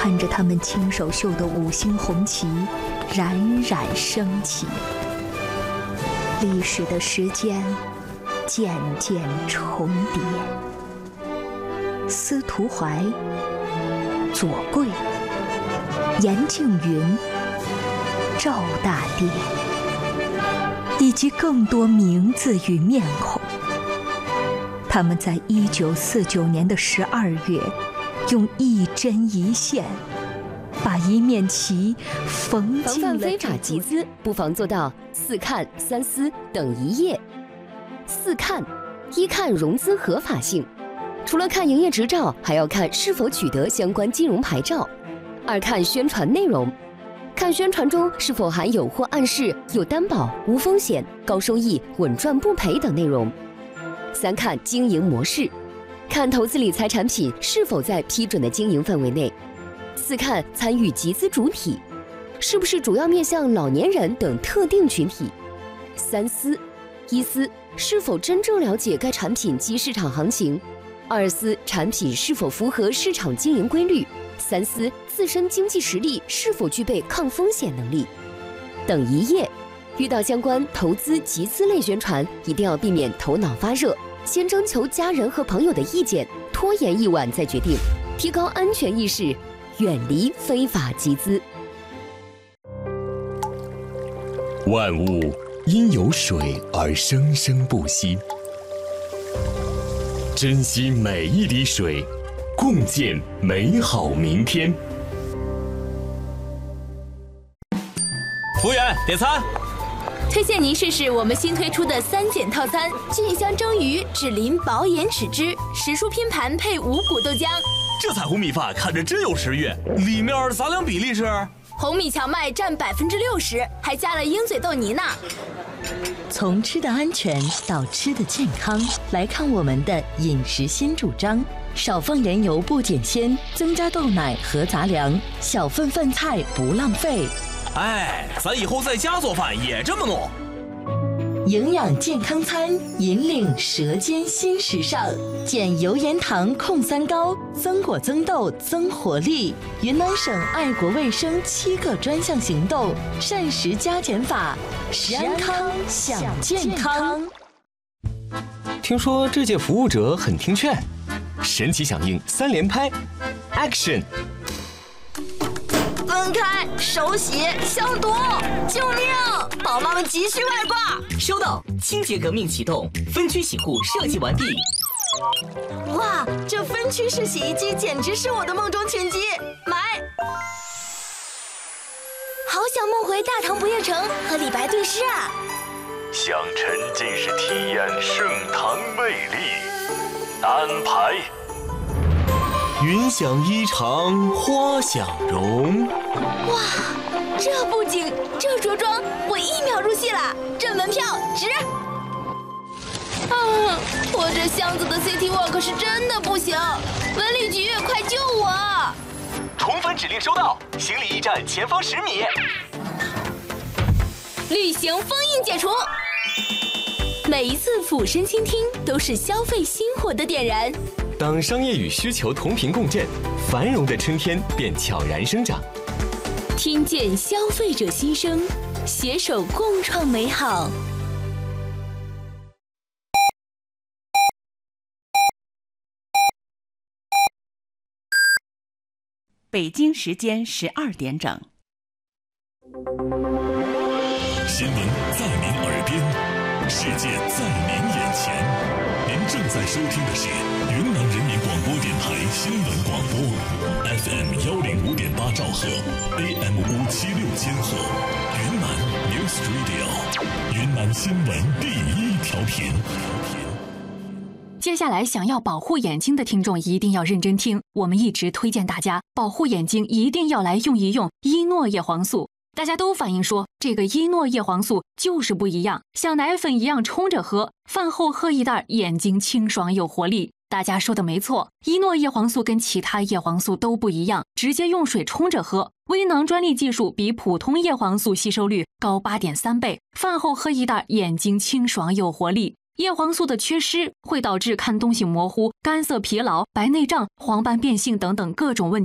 看着他们亲手绣的5星红旗冉冉升起。历史的时间渐渐重叠。司徒怀、左贵、严敬云、赵大爹，以及更多名字与面孔，他们在1949年的12月，用一针一线，把一面旗缝进了。 防范非法集资，不妨做到4看3思等一页。4看：一看融资合法性，除了看营业执照，还要看是否取得相关金融牌照。2看宣传内容，看宣传中是否含有或暗示有担保、无风险、高收益、稳赚不赔等内容。3看经营模式，看投资理财产品是否在批准的经营范围内。4看参与集资主体，是不是主要面向老年人等特定群体。3思：一思是否真正了解该产品及市场行情；2思产品是否符合市场经营规律；3思自身经济实力是否具备抗风险能力。等一页。遇到相关投资集资类宣传，一定要避免头脑发热，先征求家人和朋友的意见，拖延一晚再决定，提高安全意识，远离非法集资。 万物因有水而生生不息，珍惜每一滴水，共建美好明天。 服务员，点餐。 推荐您试试我们新推出的3减套餐：菌香蒸鱼、脂淋薄盐豉汁、时蔬拼盘配五谷豆浆。 这彩虹米饭看着真有食欲，里面杂粮比例是？ 红米荞麦占60%，还加了鹰嘴豆泥呢。 从吃的安全到吃的健康，来看我们的饮食新主张：少放盐油不减鲜，增加豆奶和杂粮，小份饭菜不浪费。 哎，咱以后在家做饭也这么弄。 营养健康餐，引领舌尖新时尚，减油盐糖控3高，增果增豆增活力。云南省爱国卫生7个专项行动，膳食加减法，食安康享健康。 听说这届服务者很听劝，神奇响应3连拍 ，Action！ 分开，手洗，消毒！救命！宝妈们急需外挂。 收到，清洁革命启动，分区洗护设计完毕。 哇，这分区式洗衣机简直是我的梦中情机，买！ 好想梦回大唐不夜城和李白对诗啊！ 想沉浸式体验盛唐魅力，安排。 云想衣裳花想容。 哇，这布景，这着装，我1秒入戏了，这门票值！我这箱子的 City Walk 是真的不行，文旅局快救我！ 重返指令收到，行李驿站前方10米。 旅行封印解除，每一次俯身倾听都是消费心火的点燃。 当商业与需求同频共振，繁荣的春天便悄然生长。 听见消费者心声，携手共创美好。 北京时间12点整。 新闻在您耳边，世界在您眼前。您正在收听的是云南人民广播电台新闻广播 ，FM 105.8兆赫 ，AM 576千赫，云南 News Radio， 云南新闻第1调频。 接下来想要保护眼睛的听众一定要认真听，我们一直推荐大家保护眼睛一定要来用一用伊诺叶黄素。大家都反映说这个伊诺叶黄素就是不一样，像奶粉一样冲着喝，饭后喝一袋，眼睛清爽有活力。大家说的没错，伊诺叶黄素跟其他叶黄素都不一样，直接用水冲着喝，微囊专利技术比普通叶黄素吸收率高8.3倍，饭后喝一袋，眼睛清爽有活力。叶黄素的缺失会导致看东西模糊、干涩疲劳、白内障、黄斑变性等等各种问题。